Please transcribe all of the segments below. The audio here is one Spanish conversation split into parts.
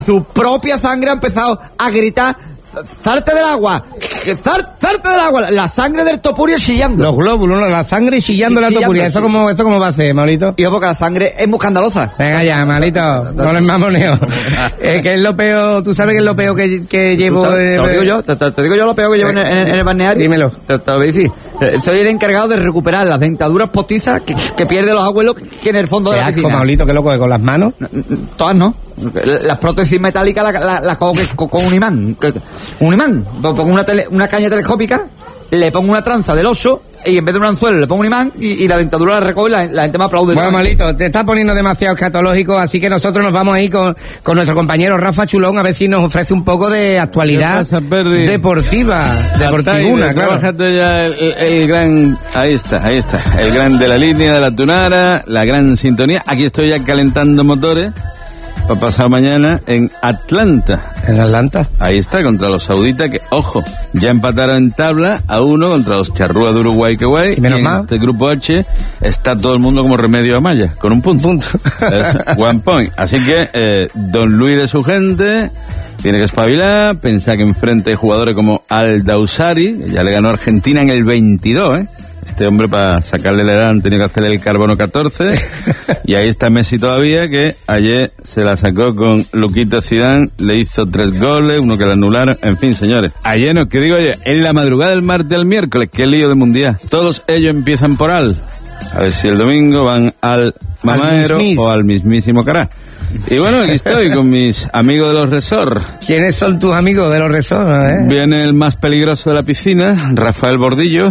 Su propia sangre ha empezado a gritar: ¡salte del agua! ¡Salte del agua! La sangre del topurio chillando. Los glóbulos, ¿no? La sangre chillando la topuria. ¿Esto cómo va a ser, Maulito? Y porque la sangre es muy escandalosa. Venga ya, Malito, no les mamoneo. ¿Qué es lo peor? ¿Tú sabes qué es lo peor que llevo? Te lo digo yo, te digo yo lo peor que llevo en el balneario. Dímelo. Te lo voy a decir. Soy el encargado de recuperar las dentaduras postizas que pierden los abuelos que en el fondo de la piscina. Maulito, qué loco, ¿con las manos? Todas no. Las prótesis metálicas las cojo con un imán. Un imán. Pongo una caña telescópica, le pongo una tranza del 8 y en vez de un anzuelo le pongo un imán y la dentadura la recojo y la gente me aplaude. Bueno, Malito, te estás poniendo demasiado escatológico, así que nosotros nos vamos a ir con nuestro compañero Rafa Chulón a ver si nos ofrece un poco de actualidad deportiva. Deportivuna, claro. Bájate ya el gran... Ahí está. El gran de la línea de la Tunara, la gran sintonía. Aquí estoy ya calentando motores para pasar mañana en Atlanta. ¿En Atlanta? Ahí está, contra los sauditas que, ojo, ya empataron en tabla a 1 contra los charrúas de Uruguay, que guay. Y menos en mal. este grupo H está todo el mundo como Remedio Amaya, con un punto. One point. Así que, don Luis de su gente tiene que espabilar, pensar que enfrente hay jugadores como Al-Dawsari, que ya le ganó a Argentina en el 22, Este hombre, para sacarle la edad, han tenido que hacerle el carbono 14. Y ahí está Messi todavía, que ayer se la sacó con Luquito Zidane, le hizo 3 goles, uno que le anularon. En fin, señores, ayer no, que digo yo, en la madrugada del martes al miércoles, qué lío de mundial. Todos ellos empiezan por Al. A ver si el domingo van al Mamaero o al mismísimo Cará. Y bueno, aquí estoy con mis amigos de los resorts. ¿Quiénes son tus amigos de los resorts? Viene el más peligroso de la piscina, Rafael Bordillo.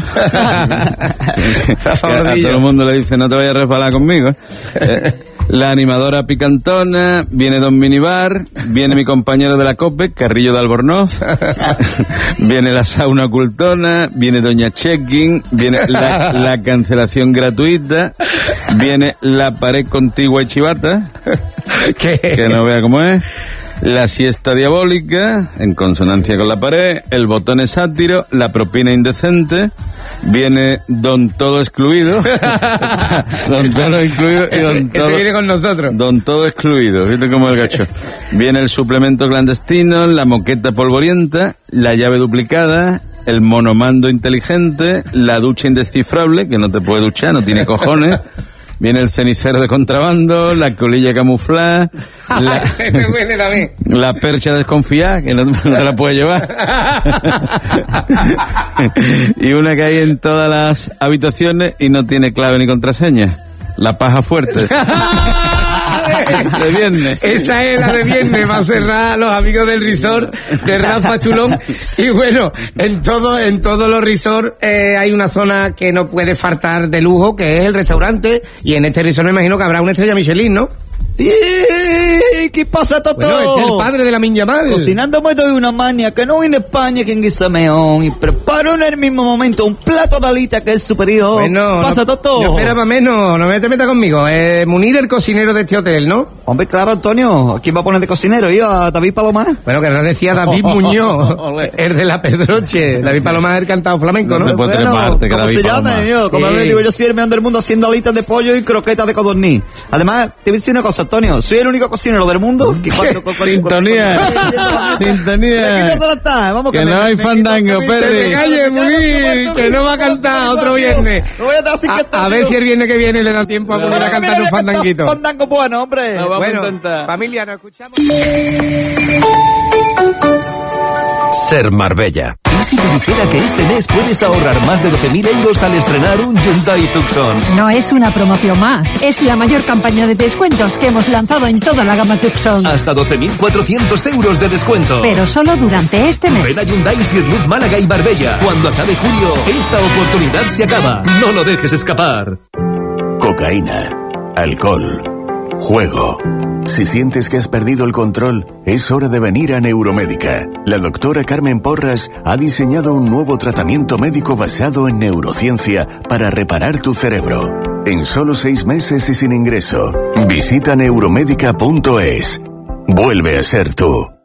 A todo el mundo le dice: no te vayas a resbalar conmigo. La animadora picantona, viene Don Minibar, viene mi compañero de la COPE, Carrillo de Albornoz, viene la sauna ocultona, viene Doña Checking, viene la cancelación gratuita, viene la pared contigua y chivata, que no vea cómo es, la siesta diabólica, en consonancia con la pared, el botón es sátiro, la propina indecente, viene Don Todo Excluido, Don Todo Excluido y Don Todo... Ese viene con nosotros. Don Todo Excluido, ¿viste cómo es el gacho? Viene el suplemento clandestino, la moqueta polvorienta, la llave duplicada, el monomando inteligente, la ducha indescifrable, que no te puede duchar, no tiene cojones. Viene el cenicero de contrabando, la colilla camuflada, la percha desconfiada, que no te la puede llevar. Y una que hay en todas las habitaciones y no tiene clave ni contraseña. La paja fuerte. De viernes. Esa es la de viernes, va a cerrar los amigos del resort de Rafa Chulón. Y bueno, en todos los resorts hay una zona que no puede faltar de lujo, que es el restaurante, y en este resort me imagino que habrá una estrella Michelin, ¿no? ¿Qué pasa, Toto? Bueno, es el padre de la Minya Madre. Cocinando me doy una mania que no viene a España quien guisa meón y preparo en el mismo momento un plato de alita que es superior. Bueno, pasa, Toto. No esperaba menos, no te metas conmigo. Munir, el cocinero de este hotel, ¿no? Hombre, claro, Antonio. ¿Quién va a poner de cocinero? ¿Yo? ¿A David Palomar? Bueno, que no decía David Muñoz, el de la Pedroche. David Palomar es el cantado flamenco, ¿no? Puede tener parte que ¿cómo David se llama? Como le digo, yo soy el mejor del mundo haciendo alitas de pollo y croquetas de codorniz. Además, te voy a decir una cosa, Antonio. Soy el único cocinero del mundo que Sintonía. Vamos, que no hay fandango, Perry. Que calle, Munir, que no va a cantar otro viernes. A ver si el viernes que viene le da tiempo a Munir a cantar un fandanguito. Fandango bueno, hombre. Bueno, familia, nos escuchamos. Ser Marbella. ¿Y si te dijera que este mes puedes ahorrar más de 12.000 euros al estrenar un Hyundai Tucson? No es una promoción más, es la mayor campaña de descuentos que hemos lanzado en toda la gama Tucson. Hasta 12.400 euros de descuento. Pero solo durante este mes. Ven a Hyundai Sirluz Málaga y Marbella. Cuando acabe julio, esta oportunidad se acaba. No lo dejes escapar. Cocaína, alcohol, juego. Si sientes que has perdido el control, es hora de venir a Neuromédica. La doctora Carmen Porras ha diseñado un nuevo tratamiento médico basado en neurociencia para reparar tu cerebro. En solo 6 meses y sin ingreso. Visita neuromédica.es. Vuelve a ser tú.